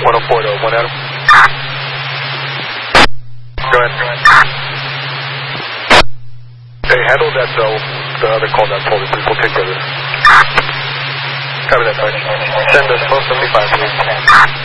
104 to 1 Adam. Go ahead. Hey, handle that the other call that told us, please. We'll take care of this. Copy that, Mike. Send us 1275, please.